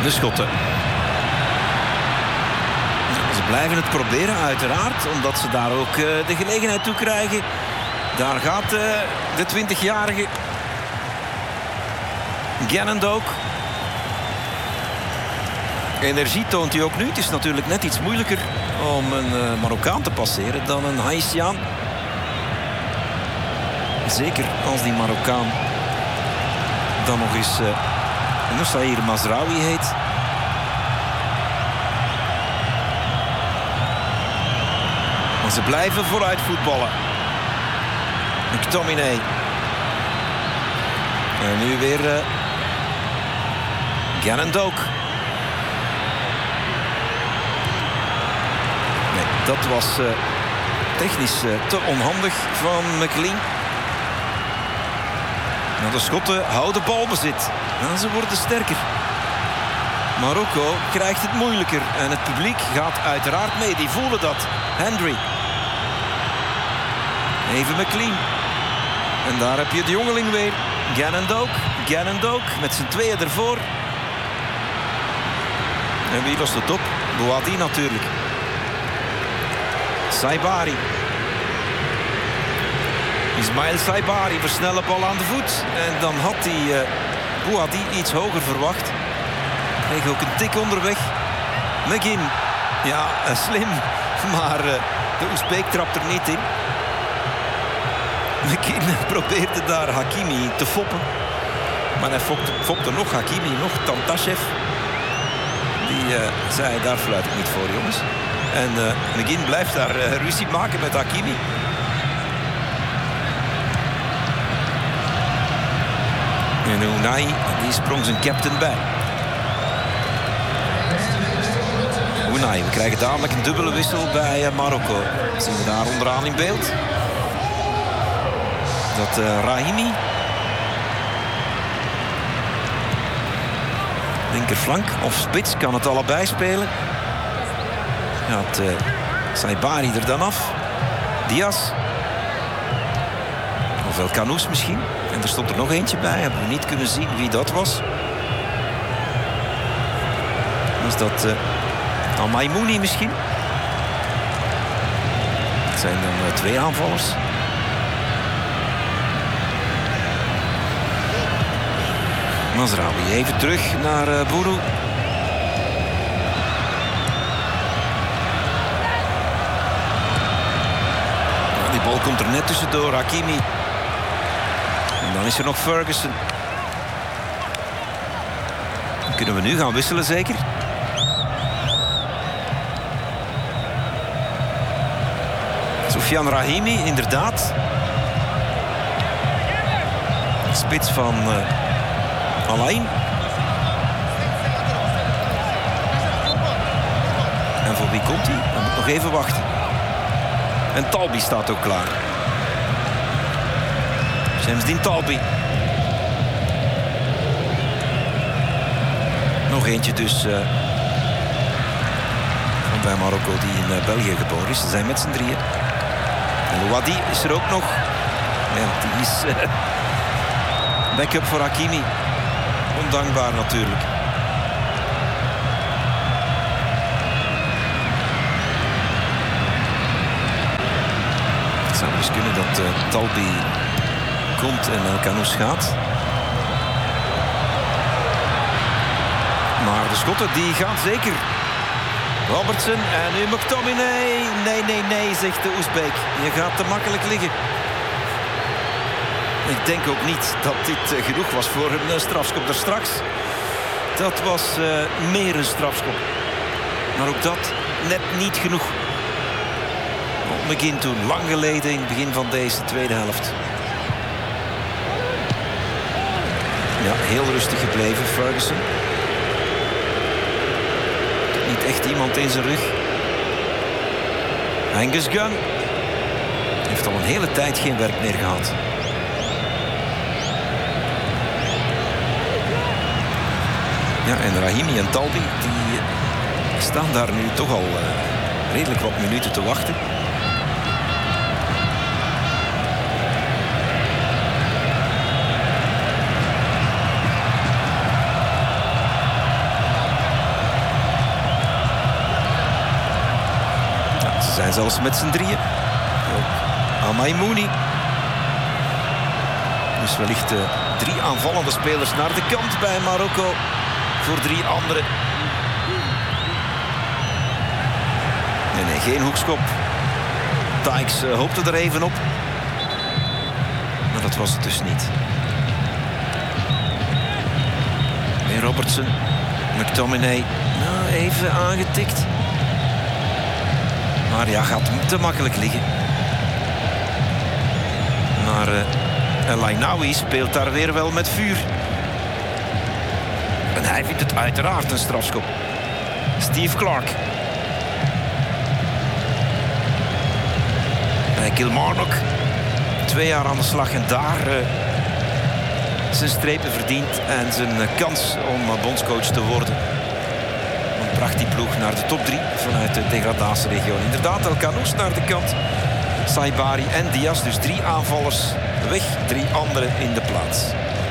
De Schotten. Ze blijven het proberen, uiteraard. Omdat ze daar ook de gelegenheid toe krijgen. Daar gaat de 20-jarige Gannon Doak. Energie toont hij ook nu. Het is natuurlijk net iets moeilijker om een Marokkaan te passeren dan een Haitiaan. Zeker als die Marokkaan dan nog eens Noussair Mazraoui heet. Maar ze blijven vooruit voetballen. McTominay. En nu weer Gannon Doak. Nee, dat was technisch te onhandig van McLean. Nou, de Schotten houden balbezit. Nou, ze worden sterker. Marokko krijgt het moeilijker. En het publiek gaat uiteraard mee. Die voelen dat. Hendry. Even McLean. En daar heb je de jongeling weer. Gannon Doak. Gannon Doak met z'n tweeën ervoor. En wie lost het op? Bouhaddi natuurlijk. Saibari. Ismail Saibari, versnelle bal aan de voet. En dan had hij Bouhaddi iets hoger verwacht. Kreeg ook een tik onderweg. McGinn. Ja, slim. Maar de Oezbeek trapt er niet in. McGinn probeerde daar Hakimi te foppen. Maar hij fopte nog Hakimi, nog Tantashev. Die zei, daar fluit ik niet voor, jongens. En McGinn blijft daar ruzie maken met Hakimi. En Unai, die sprong zijn captain bij. Unai, we krijgen dadelijk een dubbele wissel bij Marokko. Dat zien we daar onderaan in beeld. Dat Rahimi. Linkerflank of spits, kan het allebei spelen. Gaat Saibari er dan af. Diaz. Of El Canoes misschien. En er stond er nog eentje bij. Hebben we niet kunnen zien wie dat was. Was dat Al Maimouni misschien? Het zijn dan twee aanvallers. Mazraoui even terug naar Bourou. Die bal komt er net tussendoor. Hakimi. En dan is er nog Ferguson. Dan kunnen we nu gaan wisselen zeker? Soufiane Rahimi, inderdaad. Spits van Alain. En voor wie komt hij? Dan moet nog even wachten. En Talbi staat ook klaar. Shamsdien Talbi. Nog eentje dus van bij Marokko die in België geboren is. Ze zijn met z'n drieën. En Louadi is er ook nog. Ja, die is backup voor Hakimi. Ondankbaar natuurlijk. Het zou dus kunnen dat Talbi komt en El Canoes gaat. Maar de Schotten die gaan zeker. Robertson en nu McTominay. Nee, zegt de Oezbeek. Je gaat te makkelijk liggen. Ik denk ook niet dat dit genoeg was voor een strafschop daar straks. Dat was meer een strafschop. Maar ook dat net niet genoeg. McGinn toen, lang geleden in het begin van deze tweede helft. Ja, heel rustig gebleven, Ferguson. Niet echt iemand in zijn rug. Angus Gunn heeft al een hele tijd geen werk meer gehad. Ja, en Rahimi en Talbi die staan daar nu toch al redelijk wat minuten te wachten. En zelfs met z'n drieën. Amaimouni. Dus wellicht 3 aanvallende spelers naar de kant bij Marokko. Voor 3 anderen. Nee, geen hoekschop. Dykes hoopte er even op. Maar dat was het dus niet. Weer Robertson. McTominay. Nou, even aangetikt. Maar ja, gaat te makkelijk liggen. Maar El Ainaoui speelt daar weer wel met vuur. En hij vindt het uiteraard een strafschop. Steve Clark. Bij Kilmarnock. 2 jaar aan de slag en daar zijn strepen verdient. En zijn kans om bondscoach te worden. Dan bracht die ploeg naar de top 3 vanuit de degradatieregio. Inderdaad, El Canoes naar de kant. Saibari en Diaz, dus 3 aanvallers weg, 3 anderen in de plaats.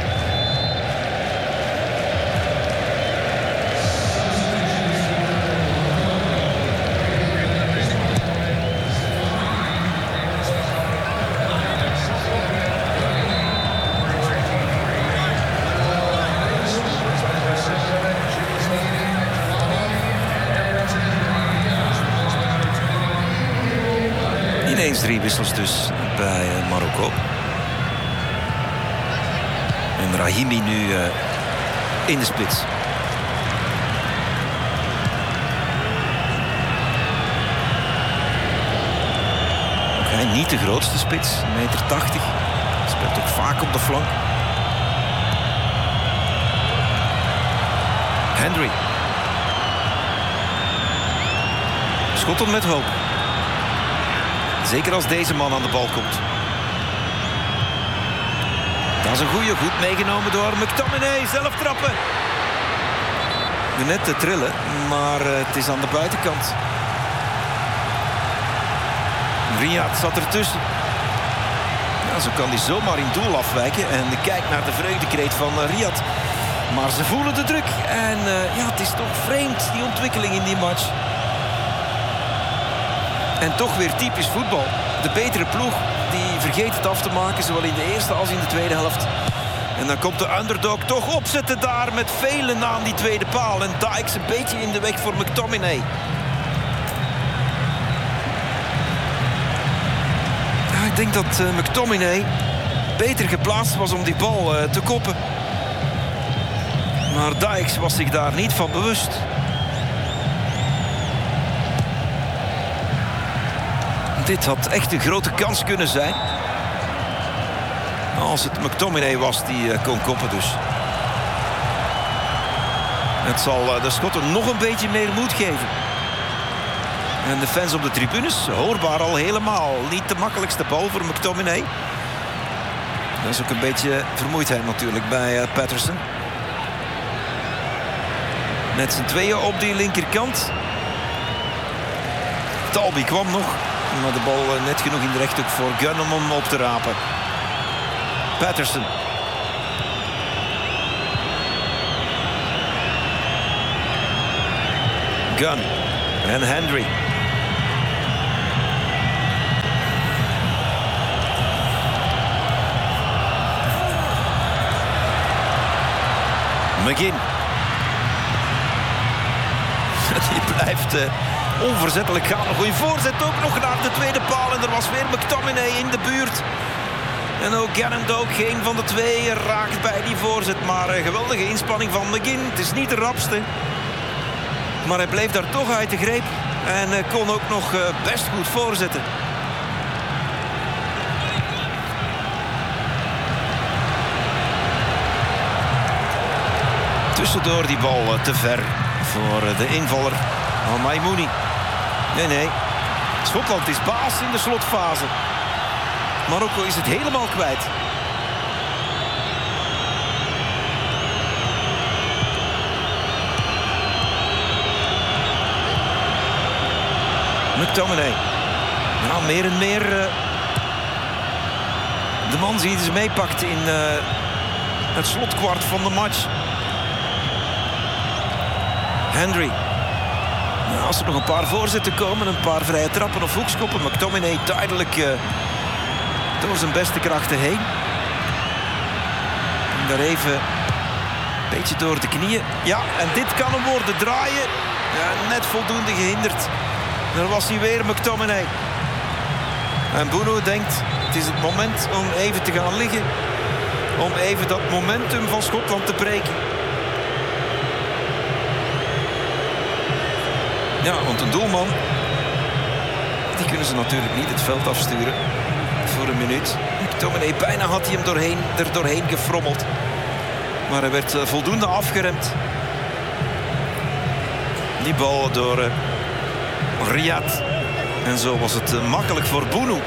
Ineens 3 wissels dus bij Marokko. En Rahimi nu in de spits. Ook hij niet de grootste spits, 1,80 meter. Speelt ook vaak op de flank. Hendry. Schotten met hoop. Zeker als deze man aan de bal komt. Dat is een goeie, goed meegenomen door McTominay. Zelf trappen. Net te trillen, maar het is aan de buitenkant. Riyad zat ertussen. Ja, zo kan hij zomaar in doel afwijken. En kijk naar de vreugdekreet van Riyad. Maar ze voelen de druk. En ja, het is toch vreemd, die ontwikkeling in die match. En toch weer typisch voetbal. De betere ploeg die vergeet het af te maken, zowel in de eerste als in de tweede helft. En dan komt de underdog toch opzetten daar met velen aan die tweede paal. En Dykes een beetje in de weg voor McTominay. Ja, ik denk dat McTominay beter geplaatst was om die bal te koppen. Maar Dykes was zich daar niet van bewust. Dit had echt een grote kans kunnen zijn. Als het McTominay was die kon koppen dus. Het zal de Schotten nog een beetje meer moed geven. En de fans op de tribunes hoorbaar al helemaal. Niet de makkelijkste bal voor McTominay. Dat is ook een beetje vermoeidheid natuurlijk bij Patterson. Met z'n tweeën op die linkerkant. Talbi kwam nog. Maar de bal net genoeg in de rechthoek voor Gunn om hem op te rapen. Patterson. Gunn. En Hendry. McGinn. Die blijft onverzettelijk gaan. Een goede voorzet ook nog naar de tweede paal. En er was weer McTominay in de buurt. En ook Gannon ook geen van de twee raakt bij die voorzet. Maar een geweldige inspanning van McGinn. Het is niet de rapste. Maar hij bleef daar toch uit de greep. En kon ook nog best goed voorzetten. Tussendoor die bal te ver voor de invaller Amaimouni. Nee. Schotland is baas in de slotfase. Marokko is het helemaal kwijt. McTominay. Nou, meer en meer de man die ze meepakt in het slotkwart van de match. Hendry. Nou, als er nog een paar voorzetten komen, een paar vrije trappen of hoekskoppen. McTominay duidelijk door zijn beste krachten heen. En daar even een beetje door de knieën. Ja, en dit kan hem worden. Draaien. Ja, net voldoende gehinderd. Daar was hij weer, McTominay. En Bruno denkt, het is het moment om even te gaan liggen. Om even dat momentum van Schotland te breken. Ja, want een doelman, die kunnen ze natuurlijk niet het veld afsturen voor een minuut. McTominay, bijna had hij hem er doorheen gefrommeld. Maar hij werd voldoende afgeremd. Die bal door Riyad. En zo was het makkelijk voor Bounou.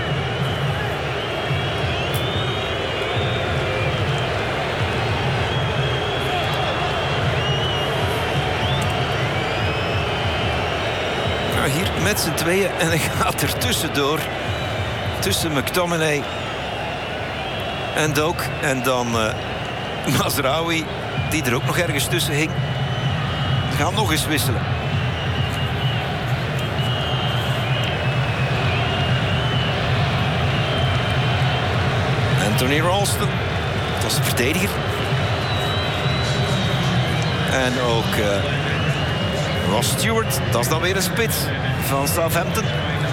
Nou, hier met z'n tweeën en hij gaat er tussendoor. Tussen McTominay en Doak. En dan Mazraoui, die er ook nog ergens tussen hing. Ze gaan nog eens wisselen. Anthony Ralston, dat is de verdediger. En ook Ross Stewart, dat is dan weer een spits van Southampton.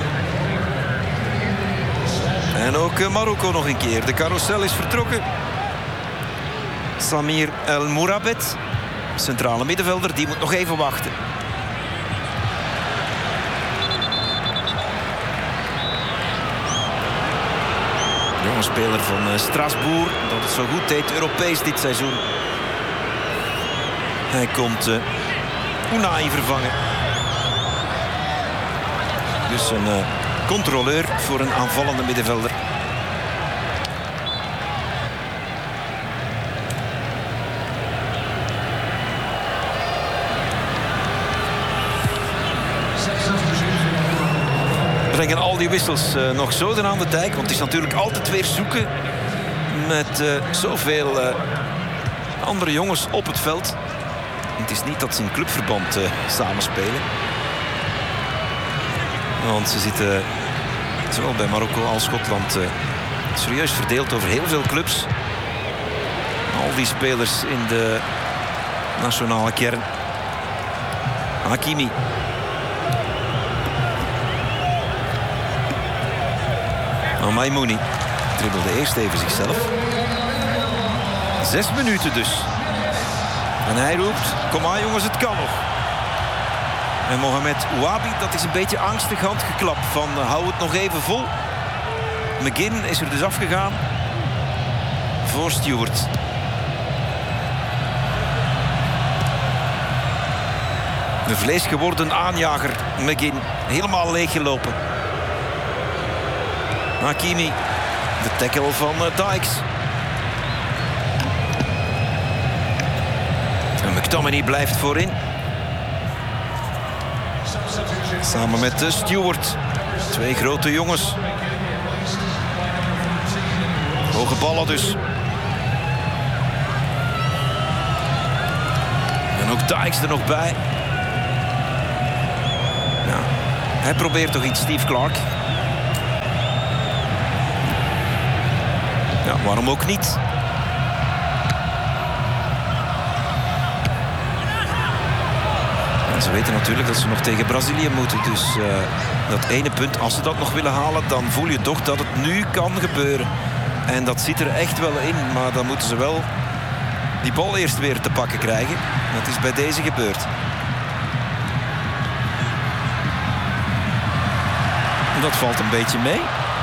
En ook Marokko nog een keer. De carousel is vertrokken. Samir El Mourabet, centrale middenvelder, die moet nog even wachten. Jonge speler van Strasbourg, dat het zo goed deed Europees dit seizoen. Hij komt Unai vervangen. Dus een controleur voor een aanvallende middenvelder. Brengen al die wissels nog zo aan de dijk. Want het is natuurlijk altijd weer zoeken met zoveel andere jongens op het veld. Het is niet dat ze in clubverband samenspelen. Want ze zitten zowel bij Marokko als Schotland serieus verdeeld over heel veel clubs. Al die spelers in de nationale kern. Hakimi. Maimouni dribbelde eerst even zichzelf. 6 minuten dus. En hij roept, kom maar jongens, het kan nog. En Mohamed Ouabi, dat is een beetje angstig handgeklap van hou het nog even vol. McGinn is er dus afgegaan voor Stewart. De vleesgeworden aanjager McGinn, helemaal leeggelopen. Hakimi, de tackle van Dykes. En McTominay blijft voorin. Samen met Stewart. 2 grote jongens. Hoge ballen dus. En ook Dykes er nog bij. Ja, hij probeert toch iets, Steve Clark. Ja, waarom ook niet? En ze weten natuurlijk dat ze nog tegen Brazilië moeten. Dus dat ene punt, als ze dat nog willen halen, dan voel je toch dat het nu kan gebeuren. En dat zit er echt wel in. Maar dan moeten ze wel die bal eerst weer te pakken krijgen. Dat is bij deze gebeurd. En dat valt een beetje mee.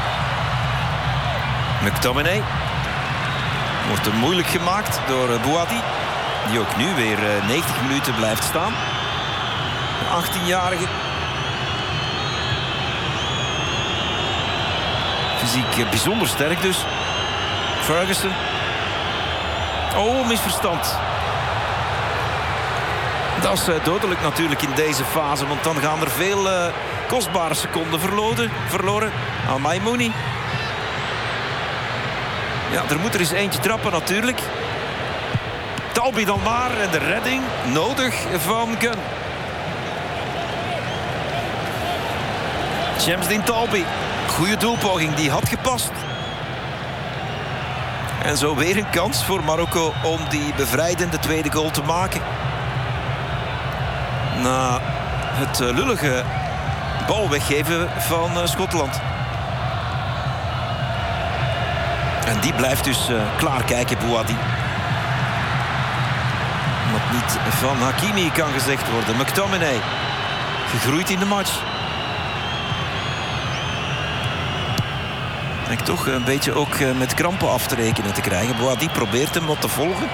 McTominay wordt er moeilijk gemaakt door Bouhaddi, die ook nu weer 90 minuten blijft staan. De 18-jarige. Fysiek bijzonder sterk dus. Ferguson. Oh, misverstand. Dat is dodelijk natuurlijk in deze fase, want dan gaan er veel kostbare seconden verloren aan Maimouni. Ja, er moet er eens eentje trappen natuurlijk. Talbi dan maar en de redding nodig van Gunn. Shamsdin Talbi. Goede doelpoging, die had gepast. En zo weer een kans voor Marokko om die bevrijdende tweede goal te maken. Na het lullige bal weggeven van Schotland. En die blijft dus klaarkijken, Bouhaddi. Wat niet van Hakimi kan gezegd worden. McTominay, gegroeid in de match. En toch een beetje ook met krampen af te rekenen te krijgen. Bouhaddi probeert hem wat te volgen.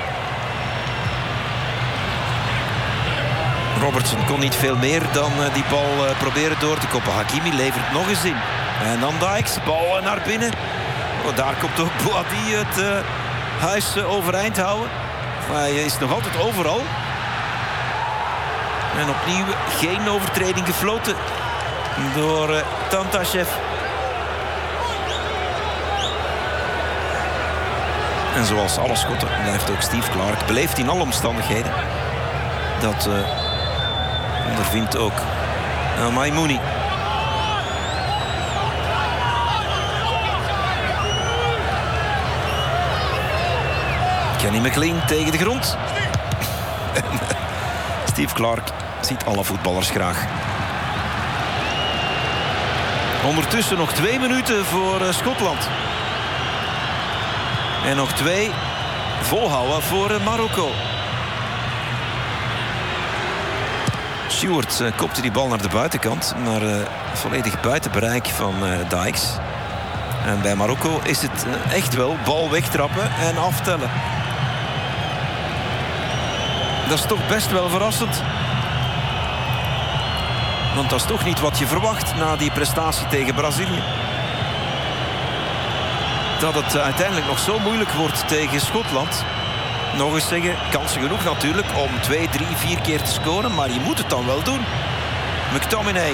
Robertson kon niet veel meer dan die bal proberen door te koppen. Hakimi levert nog eens in. En dan Dykes, bal naar binnen. Oh, daar komt ook Bouhaddi het huis overeind houden. Hij is nog altijd overal. En opnieuw geen overtreding gefloten door Tantashev. En zoals alle Schotten blijft ook Steve Clarke beleefd in alle omstandigheden. Dat ondervindt ook Maimouni. Kenny McLean tegen de grond. Steve Clarke ziet alle voetballers graag. Ondertussen nog 2 minuten voor Schotland. En nog 2 volhouden voor Marokko. Stewart kopte die bal naar de buitenkant. Maar volledig buiten bereik van Dykes. En bij Marokko is het echt wel bal wegtrappen en aftellen. Dat is toch best wel verrassend. Want dat is toch niet wat je verwacht na die prestatie tegen Brazilië. Dat het uiteindelijk nog zo moeilijk wordt tegen Schotland. Nog eens zeggen, kansen genoeg natuurlijk om 2, 3, 4 keer te scoren. Maar je moet het dan wel doen. McTominay.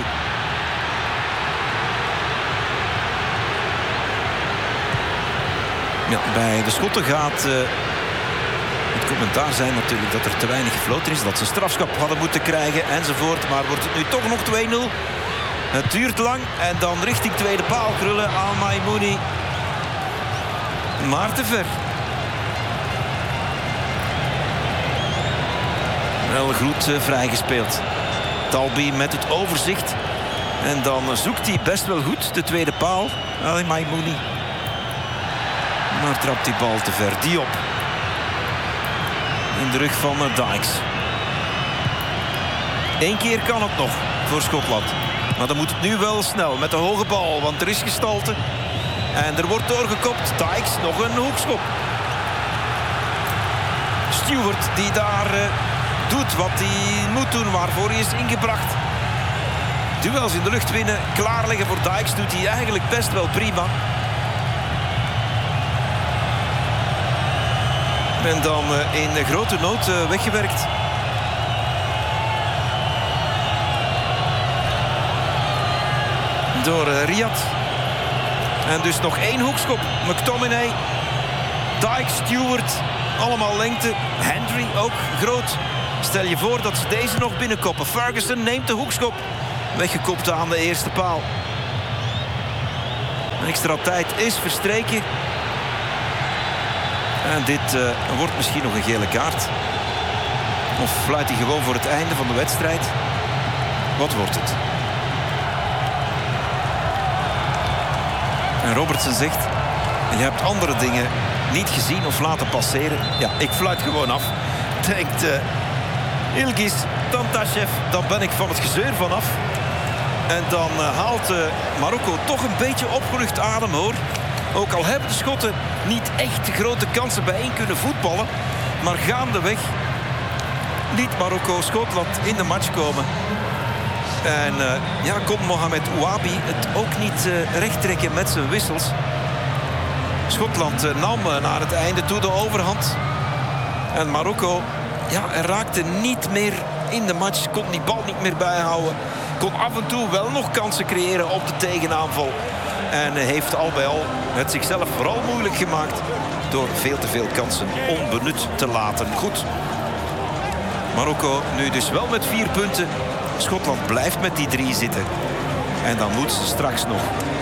Ja, bij de Schotten gaat het commentaar zijn natuurlijk dat er te weinig gefloten is. Dat ze strafschop hadden moeten krijgen enzovoort. Maar wordt het nu toch nog 2-0. Het duurt lang en dan richting tweede paal krullen aan Maimouni. Maar te ver. Wel goed vrijgespeeld. Talbi met het overzicht. En dan zoekt hij best wel goed de tweede paal. Maimouni. Maar trapt die bal te ver. Diop. In de rug van Dykes. 1 keer kan het nog voor Schotland. Maar dan moet het nu wel snel met de hoge bal. Want er is gestalte. En er wordt doorgekopt. Dykes nog een hoekschop. Stewart die daar doet wat hij moet doen. Waarvoor hij is ingebracht. Duels in de lucht winnen. Klaarleggen voor Dykes doet hij eigenlijk best wel prima. En dan in grote nood weggewerkt. Door Riyad. En dus nog 1 hoekschop. McTominay, Dykes, Stewart, allemaal lengte. Hendry ook groot. Stel je voor dat ze deze nog binnenkoppen. Ferguson neemt de hoekschop. Weggekopt aan de eerste paal. Een extra tijd is verstreken. En dit wordt misschien nog een gele kaart. Of fluit hij gewoon voor het einde van de wedstrijd? Wat wordt het? En Robertson zegt, je hebt andere dingen niet gezien of laten passeren. Ja, ik fluit gewoon af. Denkt Ilgiz Tantashev, dan ben ik van het gezeur vanaf. En dan haalt Marokko toch een beetje opgelucht adem, hoor. Ook al hebben de Schotten niet echt grote kansen bijeen kunnen voetballen. Maar gaandeweg liet Marokko Schotland in de match komen. En kon Mohamed Ouabi het ook niet recht trekken met zijn wissels. Schotland nam naar het einde toe de overhand. En Marokko raakte niet meer in de match. Kon die bal niet meer bijhouden. Kon af en toe wel nog kansen creëren op de tegenaanval. En heeft al bij al het zichzelf vooral moeilijk gemaakt door veel te veel kansen onbenut te laten. Goed. Marokko nu dus wel met 4 punten. Schotland blijft met die 3 zitten. En dan moeten ze straks nog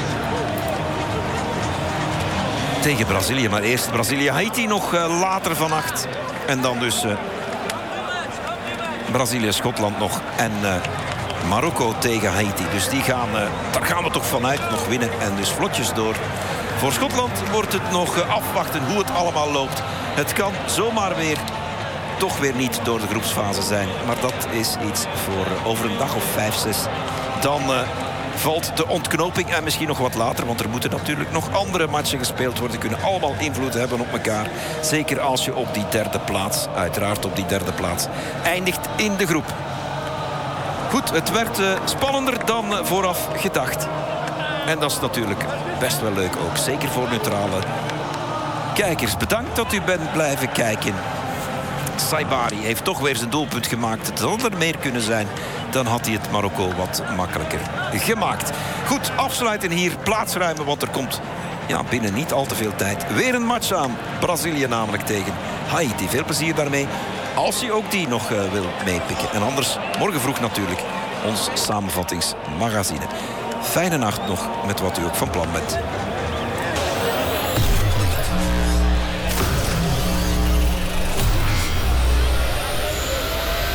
tegen Brazilië. Maar eerst Brazilië-Haiti nog later vannacht. En dan dus Brazilië-Schotland nog. En Marokko tegen Haiti. Dus die gaan, daar gaan we toch vanuit nog winnen. En dus vlotjes door. Voor Schotland wordt het nog afwachten hoe het allemaal loopt. Het kan zomaar weer toch weer niet door de groepsfase zijn. Maar dat is iets voor over een dag of 5, 6. Dan valt de ontknoping en misschien nog wat later. Want er moeten natuurlijk nog andere matchen gespeeld worden. Kunnen allemaal invloed hebben op elkaar. Zeker als je op die derde plaats, uiteraard op die derde plaats, eindigt in de groep. Goed, het werd spannender dan vooraf gedacht. En dat is natuurlijk best wel leuk ook. Zeker voor neutrale kijkers. Bedankt dat u bent blijven kijken. Saibari heeft toch weer zijn doelpunt gemaakt. Het had er meer kunnen zijn. Dan had hij het Marokko wat makkelijker gemaakt. Goed, afsluiten hier. Plaatsruimen, want er komt binnen niet al te veel tijd weer een match aan. Brazilië namelijk tegen Haiti. Veel plezier daarmee. Als je ook die nog wil meepikken. En anders morgen vroeg natuurlijk ons samenvattingsmagazine. Fijne nacht nog met wat u ook van plan bent.